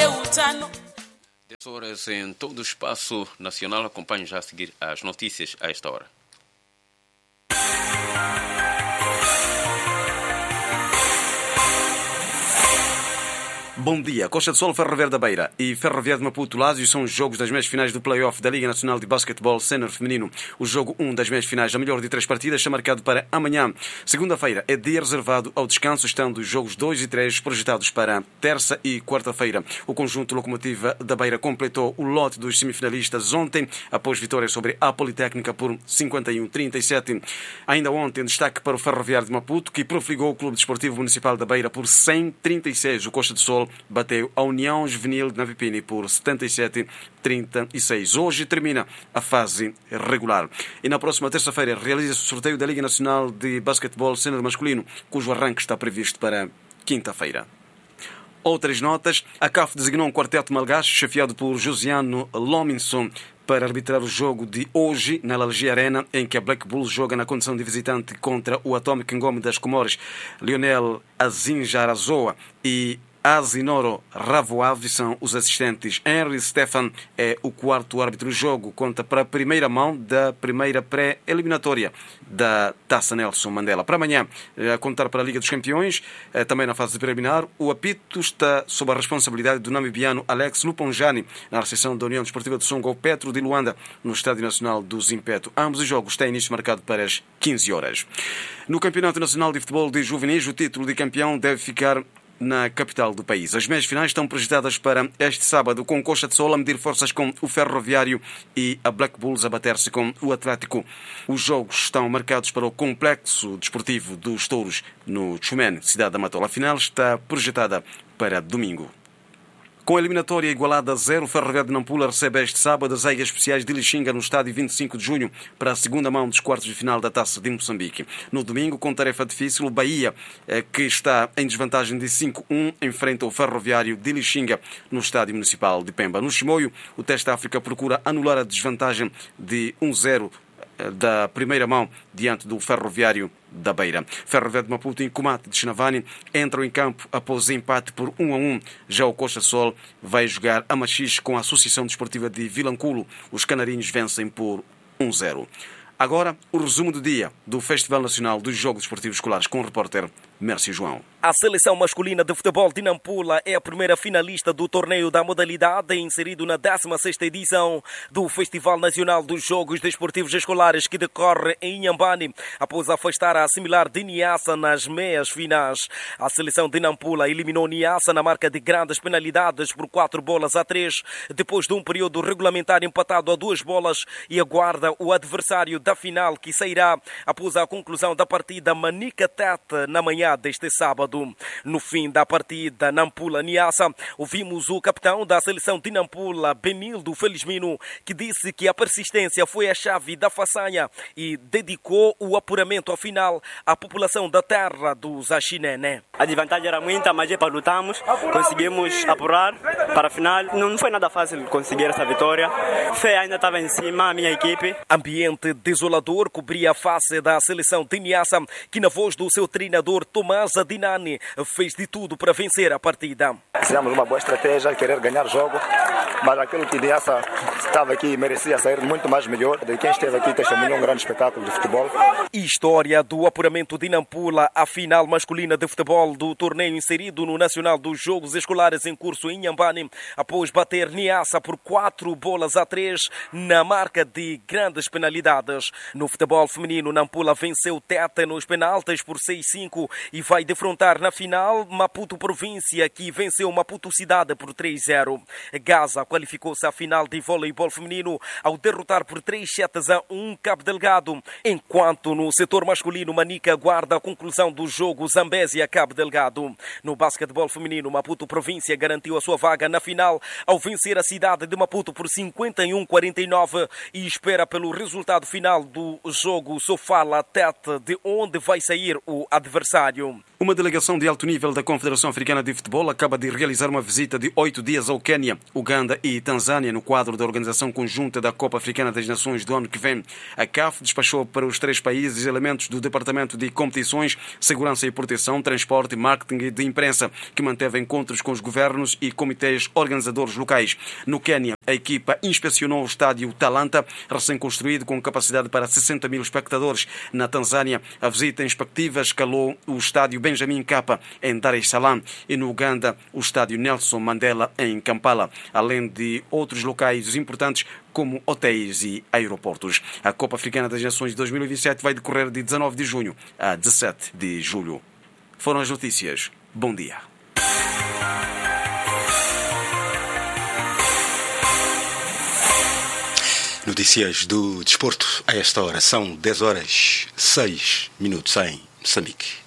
10 horas em todo o espaço nacional. Acompanhe já a seguir as notícias a esta hora. Bom dia. Costa do Sol, Ferroviário da Beira e Ferroviário de Maputo Lásio são os jogos das meias finais do play-off da Liga Nacional de Basquetebol Sénior Feminino. O jogo 1 das meias finais, a melhor de 3 partidas, está marcado para amanhã. Segunda-feira é dia reservado ao descanso, estando os jogos 2 e 3 projetados para terça e quarta-feira. O conjunto Locomotiva da Beira completou o lote dos semifinalistas ontem, após vitória sobre a Politécnica por 51-37. Ainda ontem, destaque para o Ferroviário de Maputo, que profligou o Clube Desportivo Municipal da Beira por 100-36. O Costa do Sol bateu a União Juvenil de Navipini por 77-36. Hoje termina a fase regular. E na próxima terça-feira realiza-se o sorteio da Liga Nacional de Basquetebol Sénior Masculino, cujo arranque está previsto para quinta-feira. Outras notas. A CAF designou um quarteto malgache, chefiado por Josiano Lominson, para arbitrar o jogo de hoje na Lalgia Arena, em que a Black Bulls joga na condição de visitante contra o Atomic Ngome das Comores. Lionel Azinjarazoa e Azinoro Ravoave são os assistentes. Henry Stefan é o quarto árbitro do jogo. Conta para a primeira mão da primeira pré-eliminatória da Taça Nelson Mandela. Para amanhã, a contar para a Liga dos Campeões, também na fase preliminar, o apito está sob a responsabilidade do namibiano Alex Luponjani, na recepção da União Desportiva de Songo ao Petro de Luanda, no Estádio Nacional do Zimpeto. Ambos os jogos têm início marcado para as 15 horas. No Campeonato Nacional de Futebol de Juvenis, o título de campeão deve ficar na capital do país. As meias finais estão projetadas para este sábado, com Costa de Sol a medir forças com o Ferroviário e a Black Bulls a bater-se com o Atlético. Os jogos estão marcados para o Complexo Desportivo dos Touros, no Chumene, cidade da Matola. A final está projetada para domingo. Com a eliminatória igualada a 0, o Ferroviário de Nampula recebe este sábado as Águias Especiais de Lixinga no estádio 25 de junho para a segunda mão dos quartos de final da Taça de Moçambique. No domingo, com tarefa difícil, o Bahia, que está em desvantagem de 5-1, enfrenta o Ferroviário de Lixinga no estádio municipal de Pemba. No Chimoio, o Teste África procura anular a desvantagem de 1-0 da primeira mão diante do Ferroviário da Beira. Ferroviário de Maputo e Comate de Xinavani entram em campo após empate por 1-1. Já o Costa Sol vai jogar a Machixe com a Associação Desportiva de Vilanculo. Os canarinhos vencem por 1-0. Agora, o resumo do dia do Festival Nacional dos Jogos Desportivos Escolares com o repórter Mércio João. A seleção masculina de futebol de Nampula é a primeira finalista do torneio da modalidade, inserido na 16ª edição do Festival Nacional dos Jogos Desportivos Escolares, que decorre em Inhambane, após afastar a similar de Niassa nas meias finais. A seleção de Nampula eliminou Niassa na marca de grandes penalidades por 4-3, depois de um período regulamentar empatado a 2 bolas, e aguarda o adversário da final, que sairá após a conclusão da partida Manica-Tete na manhã deste sábado. No fim da partida Nampula-Niassa, ouvimos o capitão da seleção de Nampula, Benildo Felizmino, que disse que a persistência foi a chave da façanha e dedicou o apuramento ao final à população da terra dos Axinene. A desvantagem era muita, mas lutamos, conseguimos apurar para a final. Não foi nada fácil conseguir essa vitória. Fé ainda estava em cima, a minha equipe. Ambiente desolador cobria a face da seleção de Niassa, que na voz do seu treinador Tomás Adinani fez de tudo para vencer a partida. Fizemos uma boa estratégia, querer ganhar o jogo, mas aquilo que Niassa estava aqui merecia sair muito mais melhor. De quem esteve aqui testemunhou um grande espetáculo de futebol. História do apuramento de Nampula à final masculina de futebol do torneio inserido no Nacional dos Jogos Escolares em curso em Inhambane, após bater Niassa por 4-3 na marca de grandes penalidades. No futebol feminino, Nampula venceu Tete nos penaltis por 6-5 e vai defrontar na final Maputo Província, que venceu Maputo Cidade por 3-0. Gaza qualificou-se à final de voleibol feminino ao derrotar por 3-7-1 Cabo Delgado, enquanto no setor masculino Manica aguarda a conclusão do jogo Zambésia-Cabo Delgado. No basquetebol feminino, Maputo Província garantiu a sua vaga na final ao vencer a cidade de Maputo por 51-49 e espera pelo resultado final do jogo Sofala-Tete, de onde vai sair o adversário. Uma delegação de alto nível da Confederação Africana de Futebol acaba de realizar uma visita de 8 dias ao Quênia, Uganda e Tanzânia no quadro da Organização Conjunta da Copa Africana das Nações do ano que vem. A CAF despachou para os 3 países elementos do Departamento de Competições, Segurança e Proteção, Transporte, Marketing e de Imprensa, que manteve encontros com os governos e comitês três organizadores locais. No Quênia, a equipa inspecionou o estádio Talanta, recém-construído com capacidade para 60 mil espectadores. Na Tanzânia, a visita inspectiva escalou o estádio Benjamin Mkapa, em Dar es Salaam, e no Uganda, o estádio Nelson Mandela, em Kampala, além de outros locais importantes como hotéis e aeroportos. A Copa Africana das Nações 2027 vai decorrer de 19 de junho a 17 de julho. Foram as notícias. Bom dia. Notícias do desporto a esta hora. São 10 horas 6 minutos em Moçambique.